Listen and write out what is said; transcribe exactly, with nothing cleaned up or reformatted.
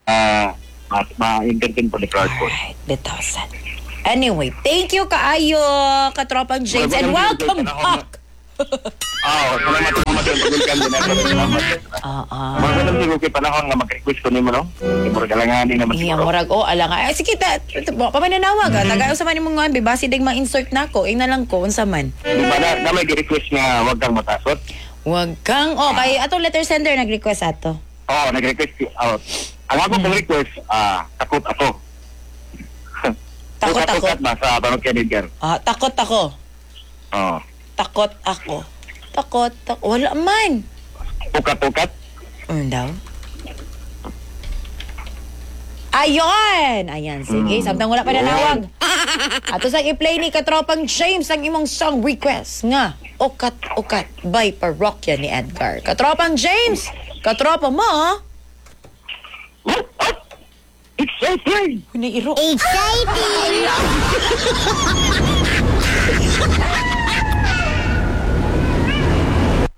uh, ma-entertain po ni crowd po. Alright, bitasan. Anyway, thank you kaayo, katropang James, and welcome back. Oo, salamat po naman sa pagulkan din natin. Salamat. Oo. Magandang siguro kay panahon nga mag-request ko nimo, no? Siguro kalanganin naman Iya, siguro. murag, oh, ala nga. Ay, sige, ta, pamananawag, mm-hmm. Tagayo sa man yung mga basi dig ma-insert na ko, ing na lang ko, unsa man. Di ba na, na may request nga wag kang matasot? Wag kang, oh, kay atong letter sender nag-request ato. Oo, nag-request out. Ang ako pong request, ah, takot ako. Takot ako? Takot ba sa Banot Kennedy? Ah, takot ako. Oo. Takot ako. Takot, takot. Wala man. Ukat-ukat? Ano daw? Ayon! Ayan, sige. Mm. Samtang wala pa nanawag. Ato sa i-play ni Katropang James ang imong song request nga. Ukat, ukat by Parokya ni Edgar. Katropang James! Katropa mo, ha? Exciting! Hinairo. Exciting!